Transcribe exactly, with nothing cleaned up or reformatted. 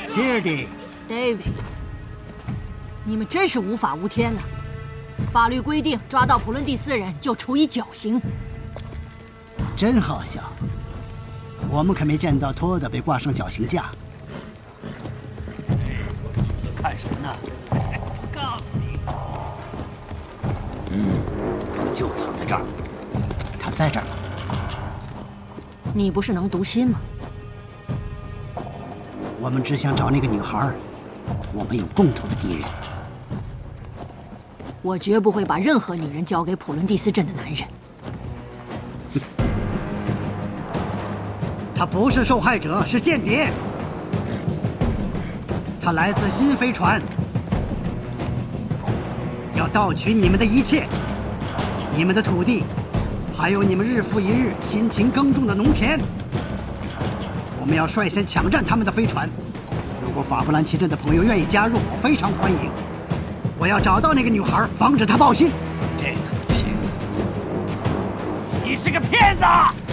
是的 ，David， 你们真是无法无天呐！法律规定，抓到普伦蒂斯人就处以绞刑。 真好笑，我们可没见到托德被挂上绞刑架。 看什么呢？告诉你，嗯，就藏在这儿。 他在这儿。 你不是能读心吗？ 我们只想找那个女孩，我们有共同的敌人。 我绝不会把任何女人交给普伦蒂斯镇的男人。 他不是受害者，是间谍。他来自新飞船，要盗取你们的一切，你们的土地，还有你们日复一日辛勤耕种的农田。我们要率先抢占他们的飞船。如果法布兰奇镇的朋友愿意加入，我非常欢迎。我要找到那个女孩，防止她报信。 这次不行，你是个骗子！